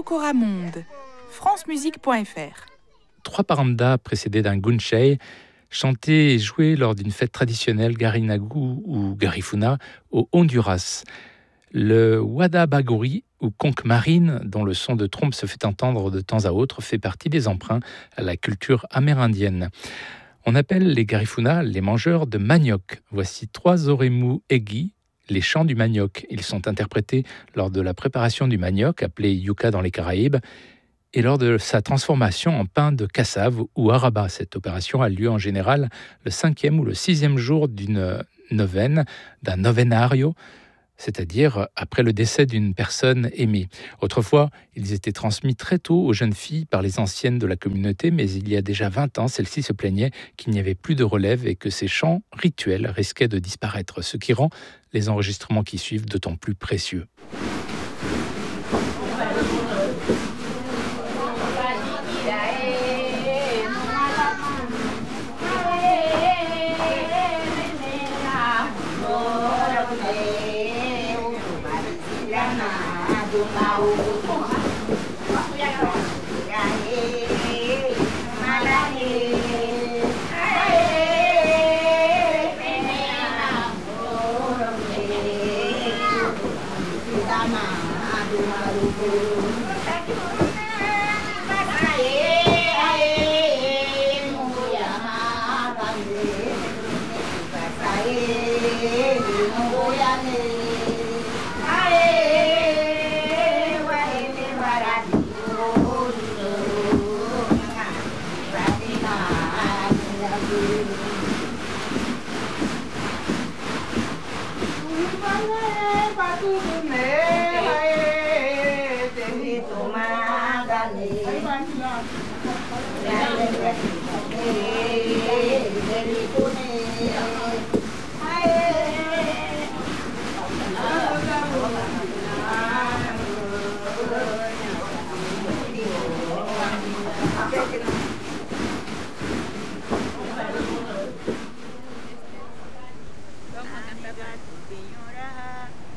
Coramonde, francemusique.fr. 3 parandas précédés d'un gunchei, chantés et joués lors d'une fête traditionnelle Garinagu ou Garifuna au Honduras. Le Wadabaguri ou conque marine, dont le son de trompe se fait entendre de temps à autre, fait partie des emprunts à la culture amérindienne. On appelle les Garifuna les mangeurs de manioc. Voici 3 oremu egi, les chants du manioc. Ils sont interprétés lors de la préparation du manioc, appelé yuca dans les Caraïbes, et lors de sa transformation en pain de cassave ou araba. Cette opération a lieu en général le 5e ou le 6e jour d'une neuvaine, d'un novenario, c'est-à-dire après le décès d'une personne aimée. Autrefois, ils étaient transmis très tôt aux jeunes filles par les anciennes de la communauté, mais il y a déjà 20 ans, celles-ci se plaignaient qu'il n'y avait plus de relève et que ces chants rituels risquaient de disparaître, ce qui rend les enregistrements qui suivent d'autant plus précieux.